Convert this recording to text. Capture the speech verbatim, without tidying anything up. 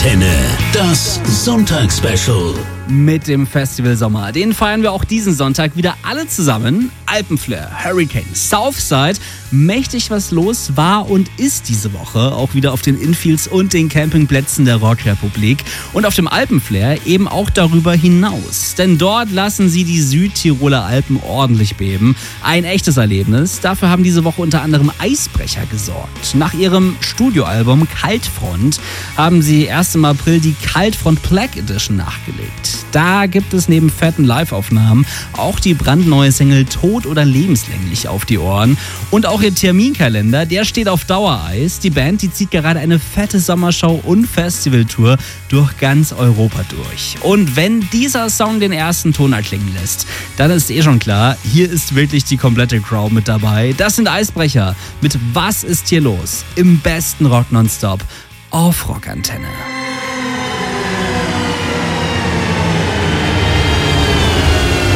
Rockantenne, das Sonntagsspecial. Mit dem Festival Sommer. Den feiern wir auch diesen Sonntag wieder alle zusammen. Alpenflair, Hurricane, Southside. Mächtig was los war und ist diese Woche auch wieder auf den Infields und den Campingplätzen der Rockrepublik. Und auf dem Alpenflair eben auch darüber hinaus. Denn dort lassen sie die Südtiroler Alpen ordentlich beben. Ein echtes Erlebnis. Dafür haben diese Woche unter anderem Eisbrecher gesorgt. Nach ihrem Studioalbum Kaltfront haben sie erst im April die Kaltfront Black Edition nachgelegt. Da gibt es neben fetten Live-Aufnahmen auch die brandneue Single Tot oder lebenslänglich auf die Ohren. Und auch ihr Terminkalender, der steht auf Dauereis. Die Band, die zieht gerade eine fette Sommershow und Festivaltour durch ganz Europa durch. Und wenn dieser Song den ersten Ton erklingen lässt, dann ist eh schon klar, hier ist wirklich die komplette Crowd mit dabei. Das sind Eisbrecher mit Was ist hier los? Im besten Rock nonstop auf Rockantenne.